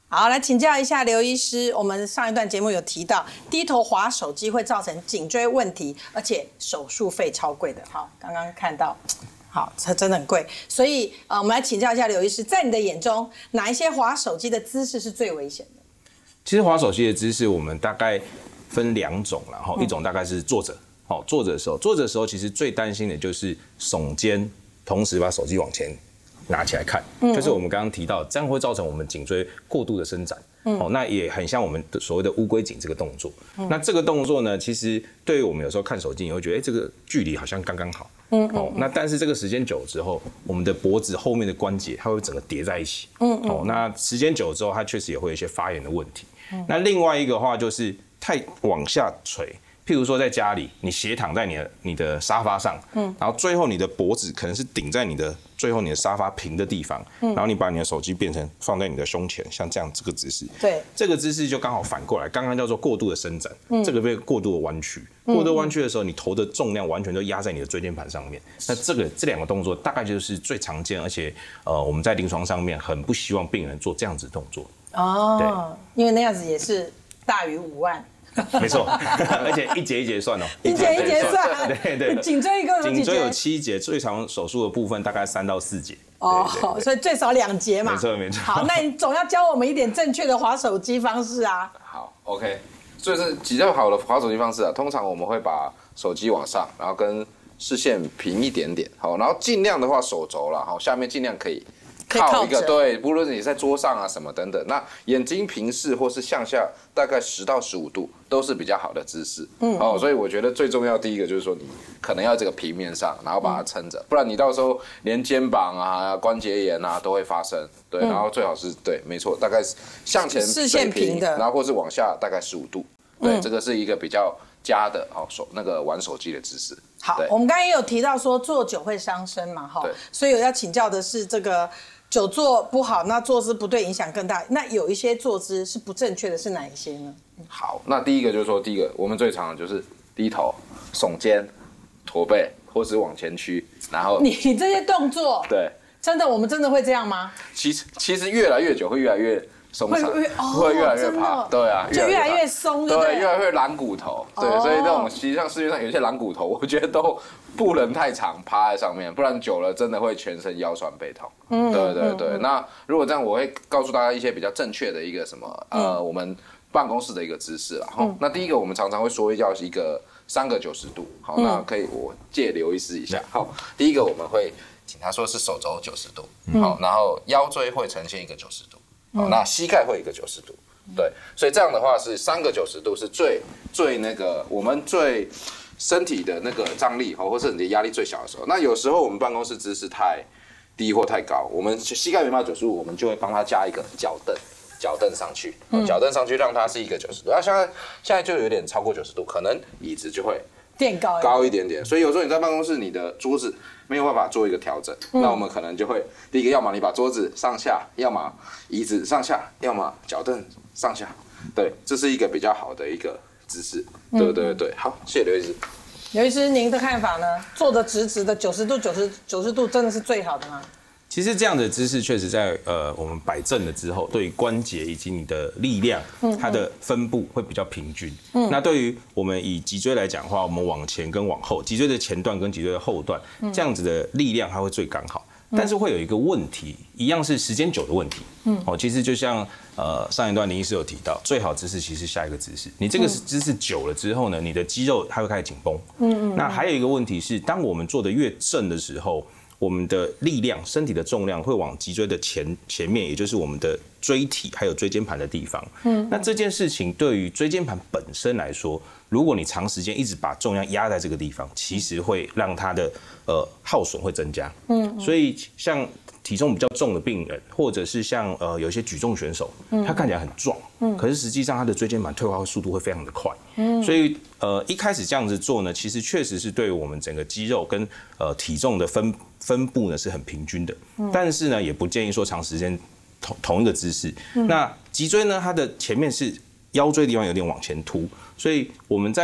好，来请教一下刘医师，我们上一段节目有提到，低头滑手机会造成颈椎问题，而且手术费超贵的。好，刚刚看到，好，这真的很贵。所以我们来请教一下刘医师，在你的眼中，哪一些滑手机的姿势是最危险的？ 其实滑手机的姿势，我们大概分2种啦，一种大概是坐着，坐着的时候，其实最担心的就是耸肩，同时把手机往前拿起来看，就是我们刚刚提到，这样会造成我们颈椎过度的伸展，那也很像我们所谓的乌龟颈这个动作。那这个动作呢，其实对于我们有时候看手机，你会觉得，这个距离好像刚刚好，那但是这个时间久了之后，我们的脖子后面的关节它会整个叠在一起，那时间久了之后，它确实也会有一些发炎的问题。那另外一个话就是太往下垂。譬如说在家里，你斜躺在你的沙发上，然后最后你的脖子可能是顶在最后你的沙发平的地方，然后你把你的手机变成放在你的胸前，像这样这个姿势， 对， 这个姿势就刚好反过来，刚刚叫做过度的伸展，这个被过度的弯曲，过度弯曲的时候，你头的重量完全都压在你的椎间盘上面，那这2个动作大概就是最常见，而且我们在临床上面很不希望病人做这样子的动作。 哦，因为那样子也是大于5万。 没错，而且一节一节算哦， 一节一节算， 对， 颈椎一共有几节？ 颈椎有7节，最常手术的部分大概3到4节。 哦，所以最少2节嘛。 没错。 好，那你总要教我们一点正确的滑手机方式啊。 好 ，OK， 所以是比较好的滑手机方式啊。通常我们会把手机往上，然后跟视线平一点点，好，然后尽量的话手肘啦，好，下面尽量可以靠一个，对，不论是你在桌上啊什么等等，那眼睛平视或是向下大概10到15度都是比较好的姿势。所以我觉得最重要第一个就是说你可能要这个平面上，然后把它撑着，不然你到时候连肩膀啊、关节炎啊都会发生。对，然后最好是对，没错，大概向前视线平的， 然后或是往下大概15度。对，这个是一个比较佳的玩手机的姿势。 好，我们刚才也有提到说坐久会伤身嘛，所以我要请教的是这个。久坐不好，那坐姿不对，影响更大。那有一些坐姿是不正确的，是哪一些呢？ 好，那第一个就是说，第一个我们最常的就是低头、耸肩、驼背，或是往前屈，然后你这些动作， 对， 真的我们真的会这样吗？ 其实越来越久会越来越松散，会越来越怕，对啊， 就越来越松， 对，越来越懒骨头，对，所以这种实际上市面上有些懒骨头，我觉得都不能太长趴在上面，不然久了真的会全身腰酸背痛。对。那如果这样，我会告诉大家一些比较正确的一个什么我们办公室的一个姿势啦。那第一个我们常常会说要一个3个90度，好，那可以我借刘医师一下。好，第一个我们会请他说是手肘90度，好，然后腰椎会呈现一个90度。好，那膝盖会一个90度，对，所以这样的话是3个90度是最那个我们最身体的那个张力或是你的压力最小的时候。那有时候我们办公室姿势太低或太高，我们膝盖没办法90度，我们就会帮他加一个脚凳上去，脚凳上去让它是一个90度。那现在就有点超过90度，可能椅子就会垫高一点点。所以有时候你在办公室，你的桌子没有办法做一个调整，那我们可能就会第一个，要么你把桌子上下，要么椅子上下，要么脚凳上下。对，这是一个比较好的一个姿势。对，好，谢谢刘医师。 刘医师，您的看法呢？坐得直直的90度，90度真的是最好的吗？ 其实这样的姿势确实在我们摆正了之后，对于关节以及你的力量，它的分布会比较平均。那对于我们以脊椎来讲的话，我们往前跟往后，脊椎的前段跟脊椎的后段，这样子的力量它会最刚好。但是会有一个问题，一样是时间久的问题。其实就像上一段林医师有提到，最好姿势其实是下一个姿势。你这个姿势久了之后呢，你的肌肉它会开始紧绷。那还有一个问题是，当我们做的越正的时候，我们的力量、身体的重量会往脊椎的前面，也就是我们的椎体还有椎间盘的地方。那这件事情对于椎间盘本身来说，如果你长时间一直把重量压在这个地方，其实会让它的耗损会增加。所以像体重比较重的病人，或者是像有一些举重选手，他看起来很壮，可是实际上他的椎间盘退化速度会非常的快。所以一开始这样子做呢，其实确实是对我们整个肌肉跟体重的分布呢是很平均的。但是呢，也不建议说长时间同一个姿势。那脊椎呢，它的前面是腰椎的地方有点往前凸，所以我们在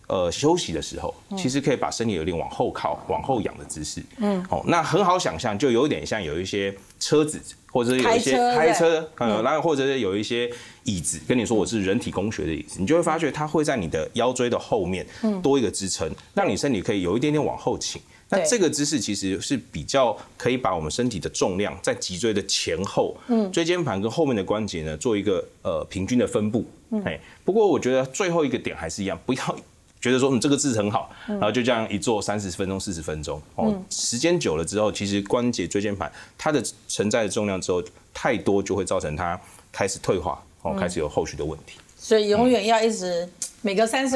休息的时候，其实可以把身体有点往后靠、往后仰的姿势。那很好想象，就有点像有一些车子，或者是有一些开车，然后或者是有一些椅子，跟你说我是人体工学的椅子，你就会发觉它会在你的腰椎的后面多一个支撑，让你身体可以有一点点往后倾。那这个姿势其实是比较可以把我们身体的重量在脊椎的前后，椎间盘跟后面的关节呢做一个平均的分布。不过我觉得最后一个点还是一样，不要觉得说这个姿势很好，然后就这样一做30分钟、40分钟，时间久了之后，其实关节椎间盘它的承载的重量之后太多，就会造成它开始退化，开始有后续的问题。 所以永远要一直每隔30